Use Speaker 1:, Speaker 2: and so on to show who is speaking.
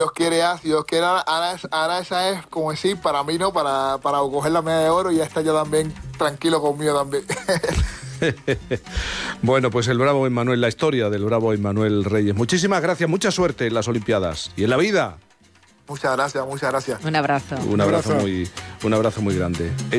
Speaker 1: Dios quiere, si Dios quiere, ahora esa es, como decir, para mí, ¿no? Para coger la medalla de oro y ya está yo también tranquilo conmigo también.
Speaker 2: Bueno, pues el bravo Emmanuel, la historia del bravo Emmanuel Reyes. Muchísimas gracias, mucha suerte en las Olimpiadas y en la vida.
Speaker 1: Muchas gracias, muchas gracias.
Speaker 3: Un abrazo.
Speaker 2: Un abrazo muy grande.